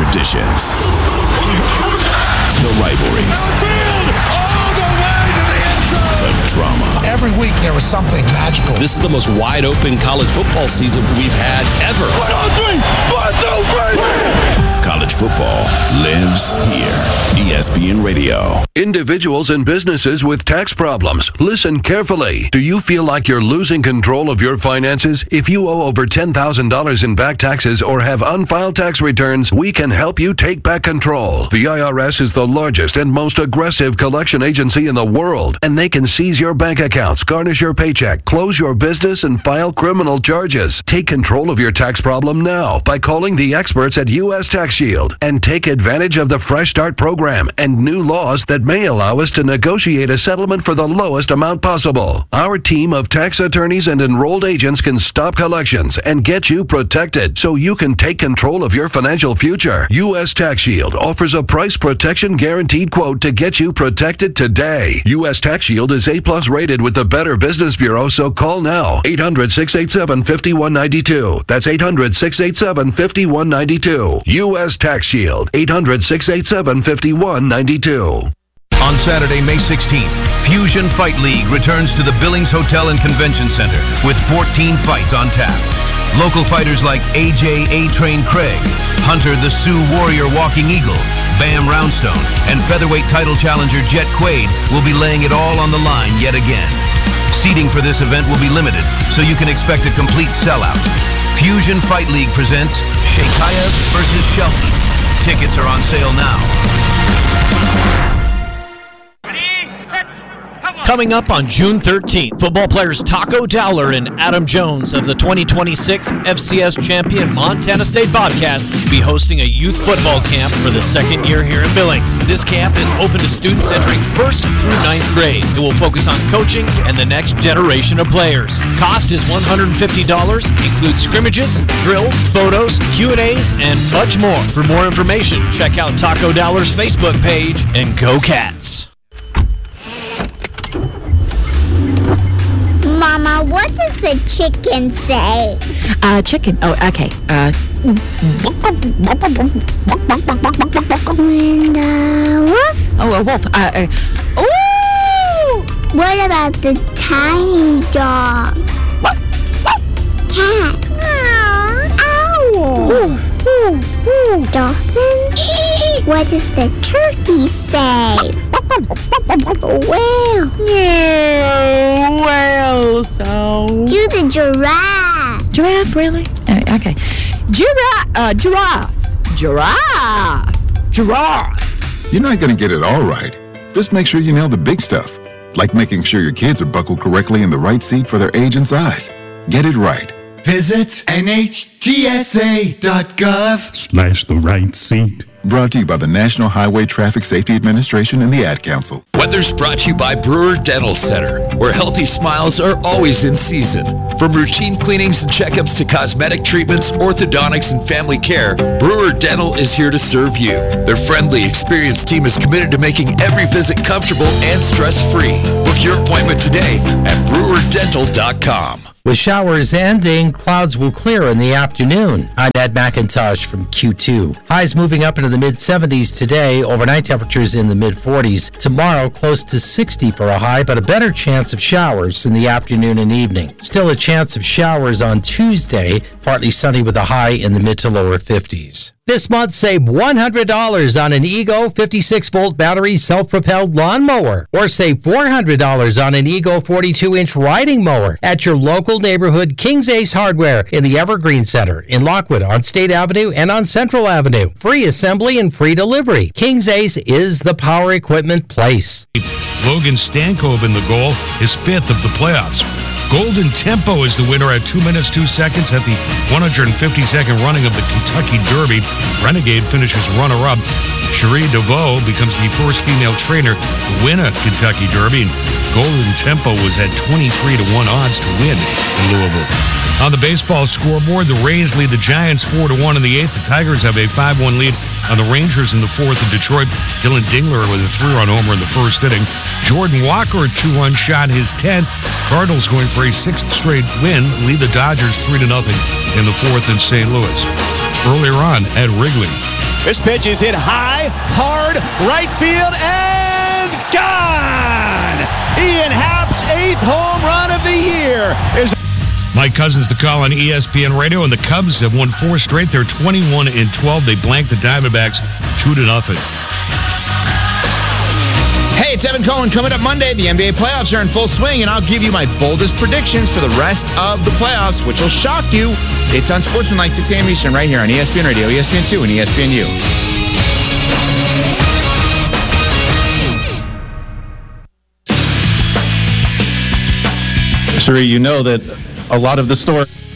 traditions, the rivalries, the drama. Every week there was something magical. This is the most wide open college football season we've had ever. 1, 2, 3. College football lives here. ESPN Radio. Individuals and businesses with tax problems, listen carefully. Do you feel like you're losing control of your finances? If you owe over $10,000 in back taxes or have unfiled tax returns, we can help you take back control. The IRS is the largest and most aggressive collection agency in the world, and they can seize your bank accounts, garnish your paycheck, close your business, and file criminal charges. Take control of your tax problem now by calling the experts at U.S. Tax Shield and take advantage of the Fresh Start program and new laws that may allow us to negotiate a settlement for the lowest amount possible. Our team of tax attorneys and enrolled agents can stop collections and get you protected so you can take control of your financial future. U.S. Tax Shield offers a price protection guaranteed quote to get you protected today. U.S. Tax Shield is A+ rated with the Better Business Bureau, so call now. 800-687-5192. That's 800-687-5192. U.S. Tax Shield. 800-687-5192. On Saturday, May 16th, Fusion Fight League returns to the Billings Hotel and Convention Center with 14 fights on tap. Local fighters like AJ A-Train Craig, Hunter the Sioux Warrior Walking Eagle, Bam Roundstone, and featherweight title challenger Jet Quaid will be laying it all on the line yet again. Seating for this event will be limited, so you can expect a complete sellout. Fusion Fight League presents Sheikhayev versus Shelton. Tickets are on sale now. Coming up on June 13th, football players Taco Dowler and Adam Jones of the 2026 FCS champion Montana State Bobcats will be hosting a youth football camp for the second year here in Billings. This camp is open to students entering 1st through 9th grade. It will focus on coaching and the next generation of players. Cost is $150, includes scrimmages, drills, photos, Q&As, and much more. For more information, check out Taco Dowler's Facebook page and go Cats. Mama, what does the chicken say? Chicken. Oh, okay. And wolf? Oh, a wolf. Ooh! What about the tiny dog? Cat. Owl. Dolphin? What does the turkey say? Whale. Whale sound. Do the giraffe. Giraffe, really? Okay. Giraffe. You're not going to get it all right. Just make sure you nail the big stuff, like making sure your kids are buckled correctly in the right seat for their age and size. Get it right. Visit NHTSA.gov/the right seat. Brought to you by the National Highway Traffic Safety Administration and the Ad Council. Weather's brought to you by Brewer Dental Center, where healthy smiles are always in season. From routine cleanings and checkups to cosmetic treatments, orthodontics, and family care, Brewer Dental is here to serve you. Their friendly, experienced team is committed to making every visit comfortable and stress-free. Book your appointment today at brewerdental.com. With showers ending, clouds will clear in the afternoon. I'm Ed McIntosh from Q2. Highs moving up into the mid-70s today. Overnight temperatures in the mid-40s. Tomorrow, close to 60 for a high, but a better chance of showers in the afternoon and evening. Still a chance of showers on Tuesday, partly sunny with a high in the mid to lower 50s. This month, save $100 on an Ego 56-volt battery self-propelled lawnmower, or save $400 on an Ego 42-inch riding mower at your local neighborhood King's Ace Hardware in the Evergreen Center in Lockwood on State Avenue and on Central Avenue. Free assembly and free delivery. King's Ace is the power equipment place. Logan Stankob in the goal, his 5th of the playoffs. Golden Tempo is the winner at 2 minutes, 2 seconds at the 152nd running of the Kentucky Derby. Renegade finishes runner-up. Cherie DeVoe becomes the first female trainer to win a Kentucky Derby. And Golden Tempo was at 23-1 odds to win in Louisville. On the baseball scoreboard, the Rays lead the Giants 4-1 in the 8th. The Tigers have a 5-1 lead on the Rangers in the 4th in Detroit. Dylan Dingler with a 3-run homer in the 1st inning. Jordan Walker, a 2-run shot, his 10th. Cardinals going for a 6th straight win, lead the Dodgers 3-0 in the 4th in St. Louis. Earlier on at Wrigley, This pitch is hit high, hard, right field, and gone! Ian Happ's 8th home run of the year is... Mike Cousins to call on ESPN Radio, and the Cubs have won 4 straight. They're 21-12. They blanked the Diamondbacks 2-0. Hey, it's Evan Cohen. Coming up Monday, the NBA playoffs are in full swing, and I'll give you my boldest predictions for the rest of the playoffs, which will shock you. It's on Sportsmanlike, 6 a.m. Eastern, right here on ESPN Radio, ESPN2, and ESPNU. Sheree, you know that a lot of the story